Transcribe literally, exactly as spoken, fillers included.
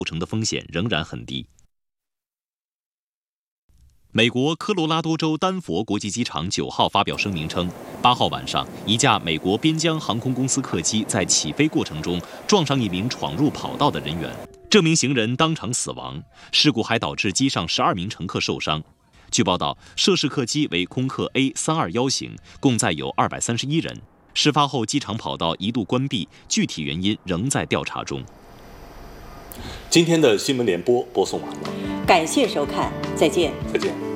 构成的风险仍然很低。美国科罗拉多州丹佛国际机场九号发表声明称，八号晚上，一架美国边疆航空公司客机在起飞过程中撞上一名闯入跑道的人员，这名行人当场死亡。事故还导致机上十二名乘客受伤。据报道，涉事客机为空客 A 三二一型，共载有二百三十一人。事发后，机场跑道一度关闭，具体原因仍在调查中。 今天的新闻联播播送完了， 感谢收看，再见。 再见。